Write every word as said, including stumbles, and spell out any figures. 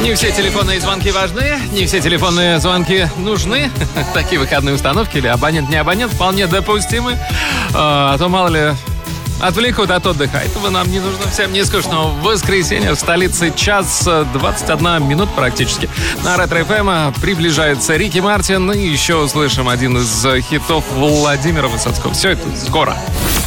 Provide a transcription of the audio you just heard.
Не все телефонные звонки важны, не все телефонные звонки нужны. Такие выходные установки или абонент не абонент вполне допустимы. А то, мало ли, отвлекут от отдыха. Этого нам не нужно. Всем не скучного воскресенья в столице час двадцать одна минут практически. На Ретро-эф эм приближается Рики Мартин. И еще услышим один из хитов Владимира Высоцкого. Все это скоро.